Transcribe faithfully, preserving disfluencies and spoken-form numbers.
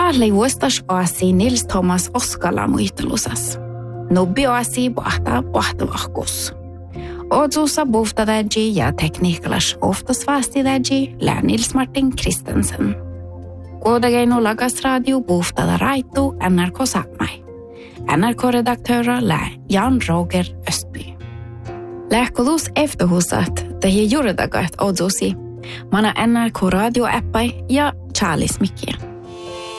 lei vuostas oasi Nils Thomas Oskala muistelusas. Nubbi oasi pohtaa pohtavahkus. Odsuussa buftadaji ja tekniikkalas oftas vastidaji lää Nils Martin Kristensen. Kuodageinu lagas radio buftada raitu N R K Sakmai. N R K-redaktöra lää Jan Roger Östby. Lähkolus efterhusat tehi juuridagat odsuusi. Mana N R K radio-appai ja Charles Mikkiä.